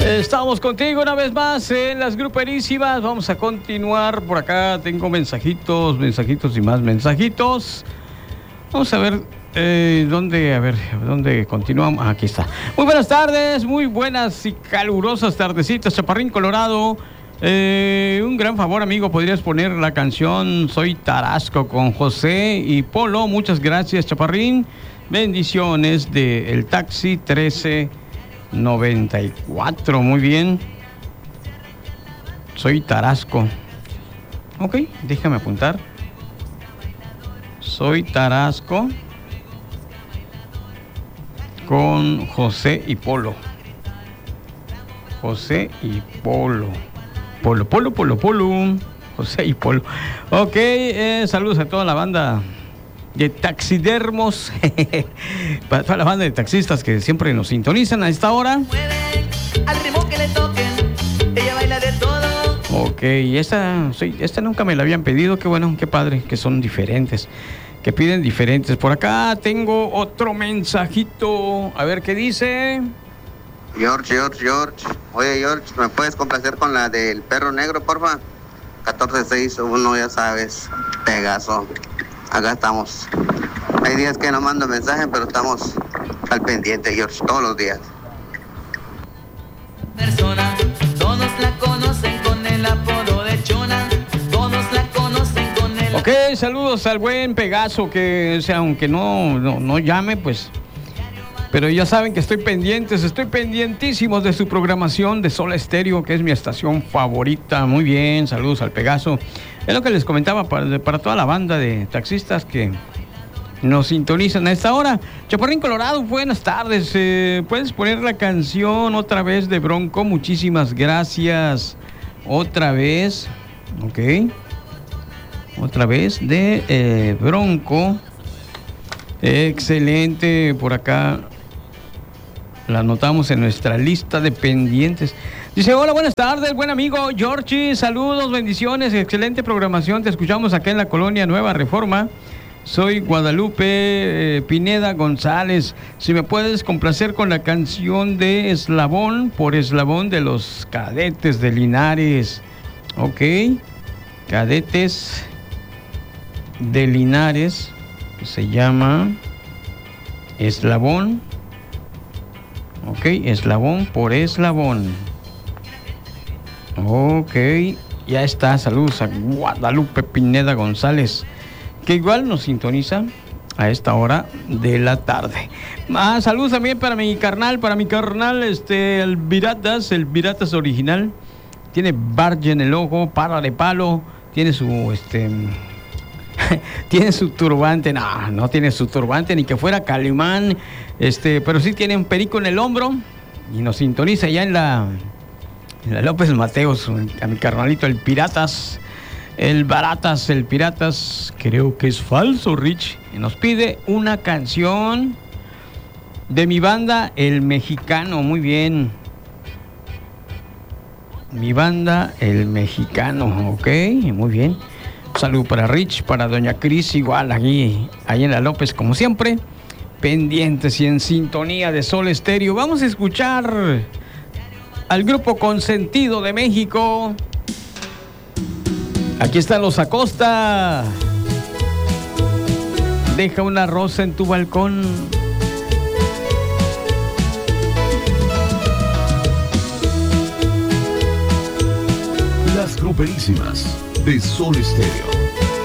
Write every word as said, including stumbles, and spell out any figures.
Estamos contigo una vez más en las gruperísimas. Vamos a continuar por acá. Tengo mensajitos, mensajitos y más mensajitos. Vamos a ver eh, dónde, a ver, dónde continuamos. Ah, aquí está. Muy buenas tardes, muy buenas y calurosas tardecitas, Chaparrín Colorado. Eh, un gran favor, amigo, podrías poner la canción Soy Tarasco con José y Polo. Muchas gracias, Chaparrín. Bendiciones de El Taxi trece noventa y cuatro, muy bien. Soy Tarasco. Ok, déjame apuntar. Soy Tarasco con José y Polo. José y Polo. Polo, Polo, Polo, Polo. José y Polo. Ok, eh, saludos a toda la banda de taxidermos, para toda la banda de taxistas que siempre nos sintonizan a esta hora. Al ritmo que le toquen, ella baila de todo. Ok, esta, sí, esta nunca me la habían pedido. Qué bueno, qué padre, que son diferentes, que piden diferentes. Por acá tengo otro mensajito, a ver qué dice. George, George, George. Oye, George, ¿me puedes complacer con la del perro negro, porfa? catorce sesenta y uno, ya sabes, Pegaso. Acá estamos. Hay días que no mando mensajes, pero estamos al pendiente, George, todos los días. Persona, todos la conocen con el apodo de Chona. Todos la conocen con el... Ok, saludos al buen Pegaso, que, o sea, aunque no, no, no llame, pues... Pero ya saben que estoy pendientes, estoy pendientísimos de su programación de Sol Estéreo, que es mi estación favorita. Muy bien, saludos al Pegaso. Es lo que les comentaba para, para toda la banda de taxistas que nos sintonizan a esta hora. Chaparrín Colorado, buenas tardes. Eh, ¿Puedes poner la canción otra vez de Bronco? Muchísimas gracias. Otra vez, ok. Otra vez de eh, Bronco. Excelente, por acá la anotamos en nuestra lista de pendientes. Dice, hola, buenas tardes, buen amigo Georgie, saludos, bendiciones, excelente programación, te escuchamos acá en la colonia Nueva Reforma. Soy Guadalupe eh, Pineda González. Si me puedes complacer con la canción de Eslabón por Eslabón de los Cadetes de Linares. Ok, Cadetes de Linares, se llama Eslabón. Ok, Eslabón por Eslabón. Ok, ya está. Saludos a Guadalupe Pineda González, que igual nos sintoniza a esta hora de la tarde. Ah, saludos también para mi carnal, para mi carnal, este, el Viratas, el Viratas original. Tiene barge en el ojo, para de palo, tiene su, este... tiene su turbante, no, no tiene su turbante, ni que fuera Calimán, este, pero sí tiene un perico en el hombro y nos sintoniza ya en la, en la López Mateos, a mi carnalito, el Piratas, el Baratas, el Piratas, creo que es falso, Rich, y nos pide una canción de mi banda, El Mexicano, muy bien. Mi banda, El Mexicano, ok, muy bien. Salud para Rich, para Doña Cris, igual aquí, ahí en la López, como siempre, pendientes y en sintonía de Sol Estéreo. Vamos a escuchar al grupo Consentido de México. Aquí están los Acosta. Deja una rosa en tu balcón. Las gruperísimas de Sol Estéreo.